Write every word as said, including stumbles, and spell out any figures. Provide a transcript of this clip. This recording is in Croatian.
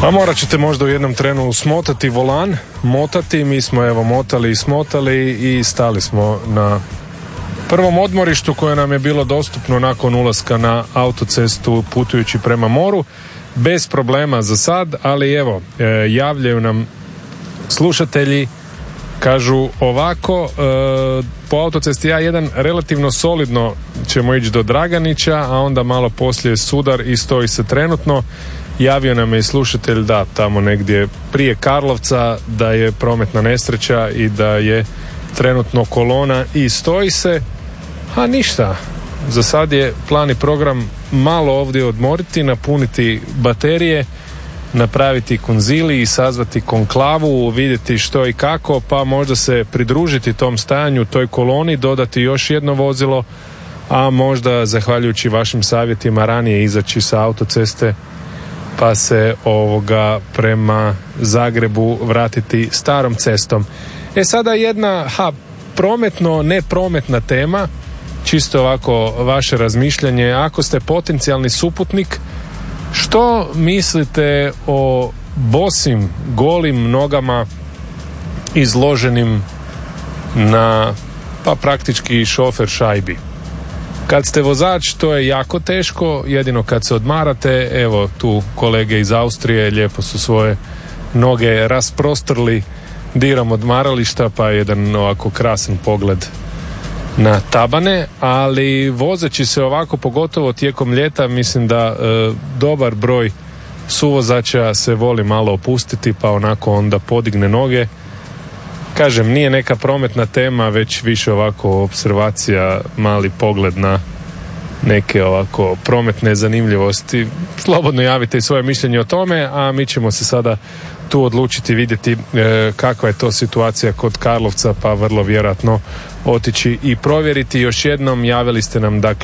A morat ćete možda u jednom trenu smotati volan, motati, mi smo evo motali i smotali i stali smo na prvom odmorištu koje nam je bilo dostupno nakon ulaska na autocestu putujući prema moru, bez problema za sad, ali evo, e, javljaju nam slušatelji, kažu ovako, e, po autocesti A jedan relativno solidno ćemo ići do Draganića, a onda malo poslije Sudar i stoji se trenutno. Javio nam je i slušatelj da tamo negdje prije Karlovca da je prometna nesreća i da je trenutno kolona i stoji se, a ništa. Za sad je plan i program malo ovdje odmoriti, napuniti baterije, napraviti konzili i sazvati konklavu, vidjeti što i kako, pa možda se pridružiti tom stajanju, toj koloni, dodati još jedno vozilo, a možda zahvaljujući vašim savjetima ranije izaći sa autoceste pa se ovoga prema Zagrebu vratiti starom cestom. E sada jedna ha, prometno, neprometna tema, čisto ovako vaše razmišljanje. Ako ste potencijalni suputnik, što mislite o bosim, golim nogama izloženim na, pa praktički šofer šajbi? Kad ste vozač, to je jako teško, jedino kad se odmarate, evo tu kolege iz Austrije lijepo su svoje noge rasprostrli dirom odmarališta, pa jedan ovako krasan pogled na tabane, ali vozeći se ovako, pogotovo tijekom ljeta, mislim da e, dobar broj suvozača se voli malo opustiti, pa onako onda podigne noge. Kažem, nije neka prometna tema, već više ovako observacija, mali pogled na neke ovako prometne zanimljivosti. Slobodno javite i svoje mišljenje o tome, a mi ćemo se sada tu odlučiti vidjeti e, kakva je to situacija kod Karlovca, pa vrlo vjerojatno otići i provjeriti. Još jednom, javili ste nam dakle